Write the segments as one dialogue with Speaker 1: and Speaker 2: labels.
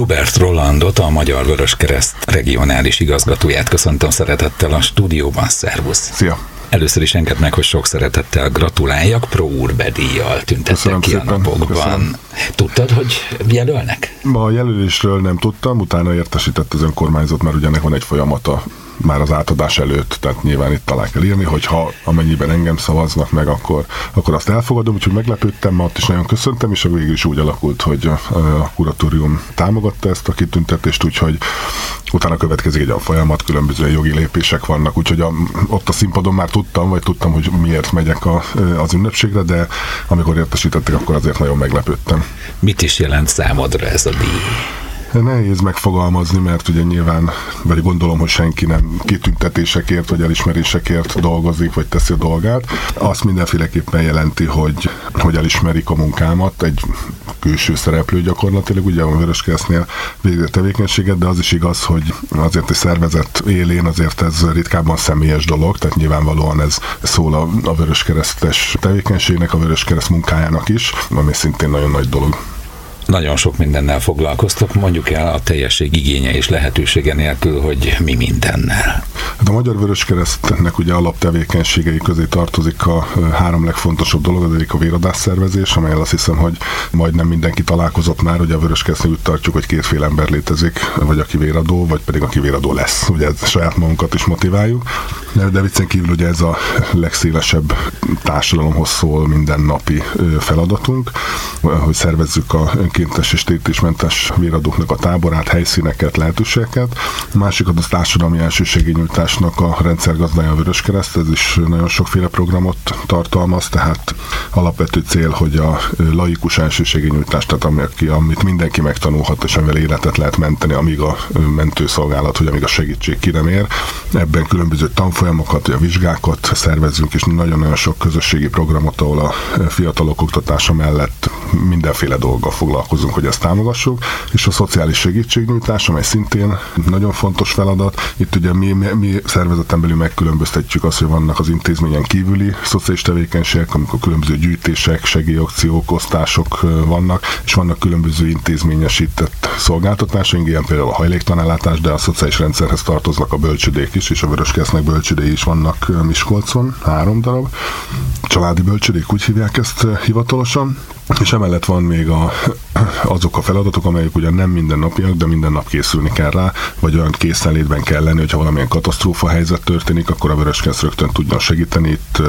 Speaker 1: Schubert Rolandot, a Magyar Vöröskereszt regionális igazgatóját köszöntöm szeretettel a stúdióban. Szervusz!
Speaker 2: Szia!
Speaker 1: Először is engedd meg, hogy sok szeretettel gratuláljak, Pro Urbe díjjal tüntettek ki a napokban. Köszönöm. Tudtad, hogy jelölnek?
Speaker 2: A jelölésről nem tudtam, utána értesített az önkormányzat, mert ugye ennek van egy folyamata már az átadás előtt, tehát nyilván itt alá kell írni, hogy amennyiben engem szavaznak meg, akkor azt elfogadom, úgyhogy meglepődtem, ma ott is nagyon köszöntem, és végül is úgy alakult, hogy a kuratórium támogatta ezt a kitüntetést, úgyhogy utána következik egy olyan folyamat, különböző jogi lépések vannak, úgyhogy ott a színpadon már tudtam, hogy miért megyek az ünnepségre, de amikor értesítettek, akkor azért nagyon meglepődtem.
Speaker 1: Mit is jelent számodra ez a díj?
Speaker 2: Nehéz megfogalmazni, mert ugye nyilván, vagy gondolom, hogy senki nem kitüntetésekért, vagy elismerésekért dolgozik, vagy teszi a dolgát. Azt mindenféleképpen jelenti, hogy elismerik a munkámat, egy külső szereplő gyakorlatilag, ugye a Vöröskeresztnél végzett tevékenységet, de az is igaz, hogy azért egy szervezet élén azért ez ritkábban személyes dolog, tehát nyilvánvalóan ez szól a vöröskeresztes tevékenységnek, a Vöröskereszt munkájának is, ami szintén nagyon nagy dolog.
Speaker 1: Nagyon sok mindennel foglalkoztok, mondjuk el a teljesség igénye és lehetősége nélkül, hogy mi mindennel.
Speaker 2: Hát a Magyar Vöröskeresztnek ugye alaptevékenységei közé tartozik a három legfontosabb dolog, az egyik a véradásszervezés, amelyel azt hiszem, hogy majdnem mindenki találkozott már, hogy a Vöröskeresztnél úgy tartjuk, hogy kétféle ember létezik, vagy aki véradó, vagy pedig aki véradó lesz. Ugye saját magunkat is motiváljuk, de viccen kívül ugye ez a legszélesebb társadalomhoz szól mindennapi feladatunk, hogy szervezzük a önkéntes és térítésmentes véradóknak a táborát, helyszíneket, lehetőségeket. A másikat az társadalmi elsősegélynyújtásnak a rendszergazdája a Vöröskereszt, ez is nagyon sokféle programot tartalmaz, tehát alapvető cél, hogy a laikus elsősegélynyújtás, tehát amit mindenki megtanulhat, és amivel életet lehet menteni, amíg a mentőszolgálat, hogy amíg a segítség ki nem ér. Ebben különböző tanfolyamokat, a vizsgákat szervezzünk, és nagyon-nagyon sok közösségi programot, ahol a fiatalok oktatása mellett mindenféle dolggal foglalkozunk, hogy ezt támogassuk, és a szociális segítségnyújtás, amely szintén nagyon fontos feladat. Itt ugye mi szervezeten belül megkülönböztetjük azt, hogy vannak az intézményen kívüli szociális tevékenységek, amikor különböző gyűjtések, segélyakciók, osztások vannak, és vannak különböző intézményesített szolgáltatásaink, ilyen például a hajléktalanellátás, de a szociális rendszerhez tartoznak a bölcsödék is, és a Vöröskeresztnek bölcsödéi is vannak Miskolcon, 3 darab. Családi bölcsödék, úgy hívják ezt hivatalosan. És emellett van még azok a feladatok, amelyek ugyan nem mindennapiak, de minden nap készülni kell rá, vagy olyan készenlétben kell lenni, hogyha valamilyen katasztrófa helyzet történik, akkor a Vöröskereszt rögtön tudjon segíteni.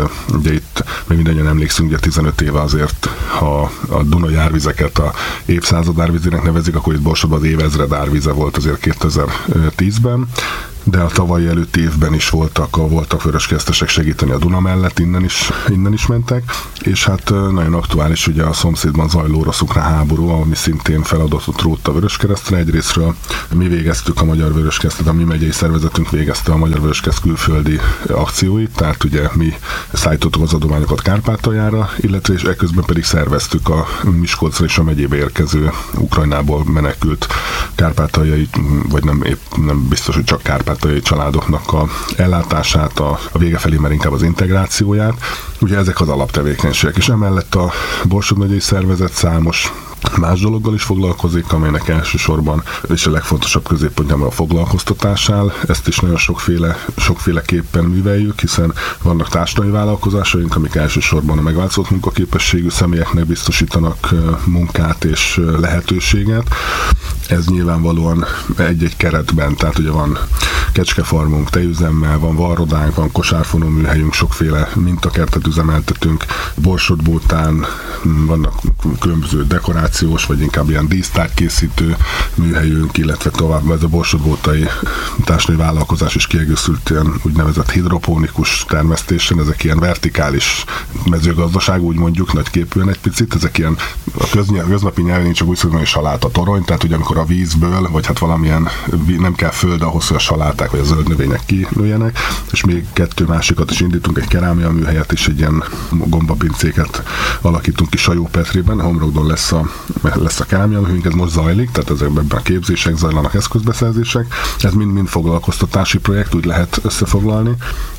Speaker 2: Itt még mindannyian emlékszünk, ugye 15 éve azért, ha a Dunai árvizeket a évszázad árvizének nevezik, akkor itt Borsodban az évezred árvize volt azért 2010-ben. De a tavalyi előtti évben is voltak vöröskeresztesek segíteni a Duna mellett, innen is mentek, és hát nagyon aktuális ugye a szomszédban zajló orosz-ukrán háború, ami szintén feladatot rótt a Vöröskeresztre. Egyrésztről mi végeztük a Magyar Vöröskeresztet, a mi megyei szervezetünk végezte a Magyar Vöröskereszt külföldi akcióit, tehát ugye mi szállítottuk az adományokat Kárpátaljára, illetve és ekközben pedig szerveztük a Miskolcra és a megyébe érkező Ukrajnából menekült kárpátaljai, vagy nem biztos, hogy csak kárpátaljai családoknak a ellátását, a vége felé már inkább az integrációját. Ugye ezek az alaptevékenységek, és emellett a Borsod megyei szervezet számos más dologgal is foglalkozik, amelynek elsősorban és a legfontosabb középpontjában a foglalkoztatás áll. Ezt is nagyon sokféleképpen műveljük, hiszen vannak társadalmi vállalkozásaink, amik elsősorban a megváltozott munkaképességű személyeknek biztosítanak munkát és lehetőséget. Ez nyilvánvalóan egy-egy keretben, tehát ugye van kecskefarmunk, tejüzemmel, van varrodánk, van kosárfonó műhelyünk, sokféle mintakertet üzemeltetünk, Borsodbótán vannak különböző dekorációs, vagy inkább ilyen dísztárgykészítő műhelyünk, illetve tovább ez a borsodbótai társadalmi vállalkozás is kiegészült ilyen úgynevezett hidroponikus termesztésen, ezek ilyen vertikális mezőgazdaság, úgy mondjuk, nagyképűen egy picit, ezek ilyen a köznapi nyelven csak úgy szoktam, hogy saláta torony, tehát ugye amikor a vízből, vagy hát valamilyen nem kell föld ahhoz, hogy a saláták vagy a zöld növények kinőjenek, és még 2 másikat is indítunk, egy kerámia műhelyet és egy ilyen gombapincéket alakítunk ki Sajópetrében, Homlokdon lesz a kerámia műhelyünk, ez most zajlik, tehát ezekben a képzések zajlanak, eszközbeszerzések, ez mind foglalkoztatási projekt, úgy lehet összefoglalni,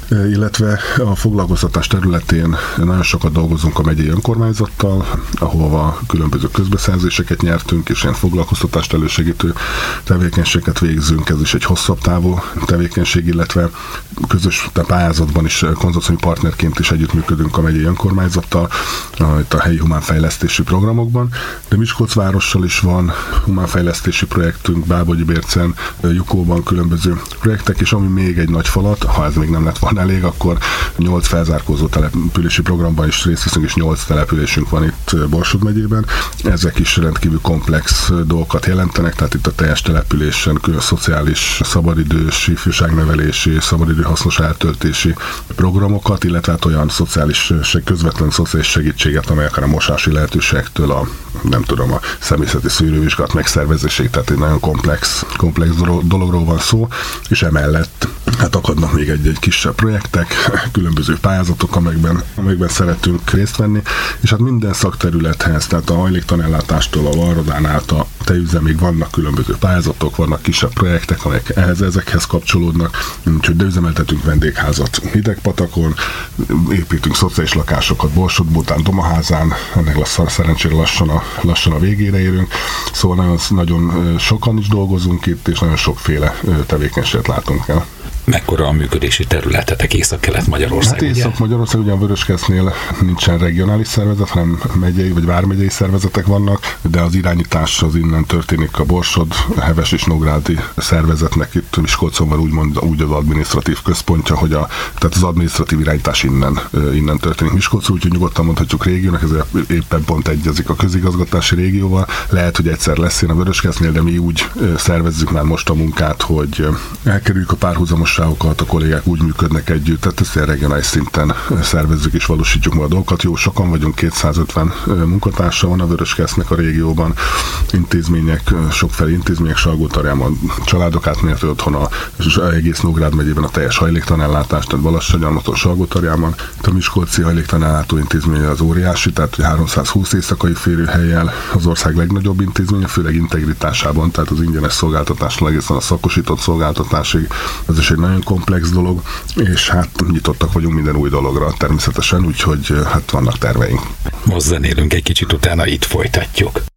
Speaker 2: illetve a foglalkoztatás területén nagyon sokat dolgozunk a megyei önkormányzattal, ahova különböző közbeszerzéseket nyertünk, és ilyen foglalkoztatást elősegítő tevékenységet végzünk. Ez is egy hosszabb távú tevékenység, illetve közös pályázatban is konzorciumi partnerként is együttműködünk a megyei önkormányzattal, itt a helyi humánfejlesztési programokban, de Miskolcvárossal is van humánfejlesztési projektünk, Bábogyi-Bércen, Jukóban különböző projektek, és ami még egy nagy falat, ha ez még nem lett volna elég, akkor 8 felzárkózó települési programban is részt veszünk, és 8 településünk van itt Borsod megyében. Ezek is rendkívül komplex dolgokat jelentenek, tehát itt a teljes településen külön szociális, szabadidős, ifjúságnevelési, szabadidő hasznos eltöltési programokat, illetve hát olyan közvetlen szociális segítséget, amely akár a mosási lehetőségektől a személyzeti szűrővizsgálat megszervezéséig, tehát egy nagyon komplex dologról van szó, és emellett hát akadnak még egy kisebb projektek, különböző pályázatok, amelyekben szeretünk részt venni, és hát minden szakterülethez, tehát a hajléktalanellátástól a varrodán át a tejüzemig vannak különböző pályázatok, vannak kisebb projektek, amelyek ezekhez kapcsolódnak, úgyhogy üzemeltetünk vendégházat Hidegpatakon, építünk szociális lakásokat Borsod-Botán, Domaházán, ennek szerencsére lassan a végére érünk, szóval nagyon sokan is dolgozunk itt, és nagyon sokféle tevékenységet látunk el.
Speaker 1: Mekkora a működési területetek Észak-Kelet-Magyarország?
Speaker 2: Hát Észak-Magyarország, ugye a Vöröskeresztnél nincsen regionális szervezet, hanem megyei vagy vármegyei szervezetek vannak, de az irányítás az innen történik a Borsod, Heves és Nógrádi szervezetnek itt Miskolcon van úgy az adminisztratív központja, hogy tehát az adminisztratív irányítás innen történik Miskolcon, úgyhogy nyugodtan mondhatjuk régiónak, ez éppen pont egyezik a közigazgatási régióval. Lehet, hogy egyszer lesz ilyen a Vöröskeresztnél, de mi úgy szervezzük már most a munkát, hogy elkerüljük a párhuzamos a kollégák úgy működnek együtt, tehát ezt ilyen regionális szinten szervezzük és valósítjuk ma a dolgokat. Jó, sokan vagyunk, 250 munkatársa van a Vöröskeresztnek a régióban, intézmények, sokfelé intézmények, Salgótarjánban családok átmértő otthona, és egész Nógrád megyében a teljes hajléktalanellátás, tehát Balassagyarmaton, Salgótarjánban. A Miskolci hajléktalanellátó intézménye az óriási, tehát 320 éjszakai férőhellyel az ország legnagyobb intézménye, főleg integritásában, tehát az ingyenes szolgáltatásról egészen a szakosított szolgáltatásig. Ez is egy nagyon komplex dolog, és hát nyitottak vagyunk minden új dologra természetesen, úgyhogy hát vannak terveink.
Speaker 1: Most zenélünk egy kicsit, utána itt folytatjuk.